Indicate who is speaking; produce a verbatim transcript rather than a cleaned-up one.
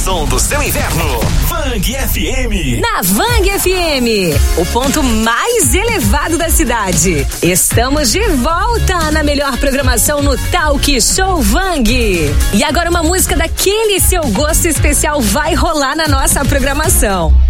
Speaker 1: som do seu inverno. Vang F M.
Speaker 2: Na Vang F M, o ponto mais elevado da cidade. Estamos de volta na melhor programação no Talk Show Vang. E agora uma música daquele seu gosto especial vai rolar na nossa programação.